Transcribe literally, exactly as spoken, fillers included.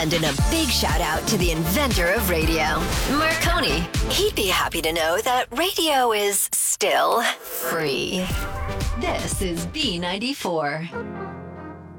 And a big shout out to the inventor of radio, Marconi. He'd be happy to know that radio is still free. This is B ninety-four.